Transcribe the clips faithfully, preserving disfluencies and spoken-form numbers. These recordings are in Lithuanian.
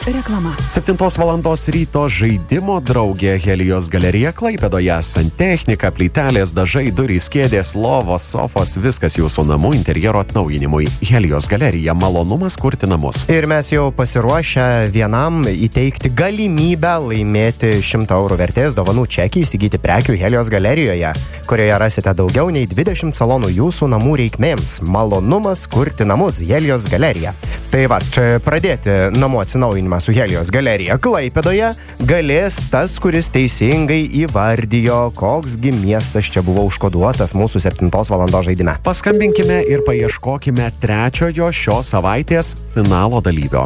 Reklama. septintos valandos ryto žaidimo draugė Helios galerija Klaipėdoje. Santechnika, plytelės, dažai, durys, kėdės, lovos, sofos, viskas jūsų namų interjero atnaujinimui. Helios galerija, malonumas kurti namus. Ir mes jau pasiruošę vienam įteikti galimybę laimėti šimto eurų vertės dovanų čekį įsigyti prekių Helios galerijoje, kurioje rasite daugiau nei dvidešimt salonų jūsų namų reikmėms. Malonumas kurti namus, Helios galerija. Tai va, čia pradėti namų atsinaujinimą su Helios galerija Klaipėdoje galės tas, kuris teisingai įvardijo, koksgi miestas čia buvo užkoduotas mūsų septintos valandos žaidime. Paskambinkime ir paieškokime trečiojo šios savaitės finalo dalyvio.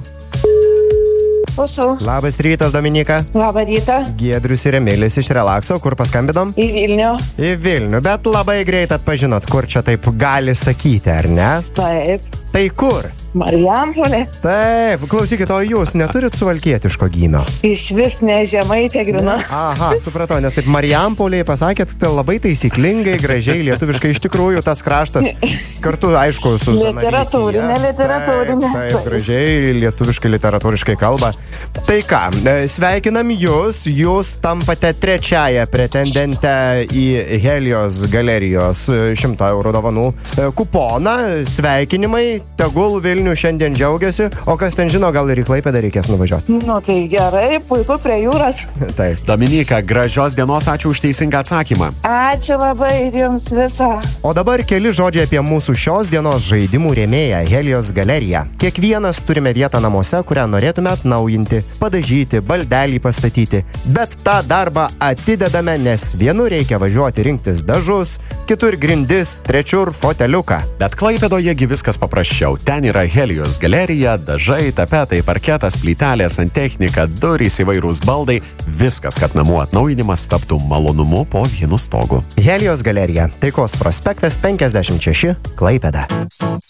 Klausau. Labas rytas, Dominika. Labą rytą. Giedrius ir Emilis iš Relaxo. Kur paskambidom? Į Vilnių. Į Vilnių, bet labai greit atpažinot, kur čia taip gali sakyti, ar ne? Taip. Tai kur? Marijampolė. Taip, klausykit, o jūs neturit suvalkietiško gymio? Iš vis ne žemaitė grina. Aha, supratau, nes taip Marijampolėje pasakėt, tai labai taisyklingai, gražiai, lietuviškai iš tikrųjų tas kraštas, kartu, aišku, su literatūrinė, literatūrinė. Taip, taip, gražiai, lietuviškai, literatūriškai kalba. Tai ką, sveikinam jūs, jūs tampate trečiąją pretendentę į Helios galerijos šimto eurų dovanų kuponą. Sveikinimai, tegul Vilnių šiandien džiaugiasi, o kas ten žino, gal ir į Klaipėdą reikės nuvažiuoti. Nu tai gerai, puiku prie jūros. Taip. Dominika, gražios dienos, ačiū už teisingą atsakymą. Ačiū labai ir jums visą. O dabar keli žodžiai apie mūsų šios dienos žaidimų rėmėją Helios galeriją. Kiekvienas turime vietą namuose, kurią norėtume atnaujinti, padažyti, baldelį pastatyti. Bet tą darbą atidedame, nes vienur reikia važiuoti rinktis dažus, kitur grindis, trečiur foteliuką. Bet Klaipėdojegi viskas paprasčiau. Ten yra Helios galerija, dažai, tapetai, parketas, plytelės, santechnika, durys, įvairūs baldai. Viskas, kad namų atnaujinimas taptų malonumu po vienu stogu. Helios galerija, Taikos prospektas penkiasdešimt šeši, Klaipėda.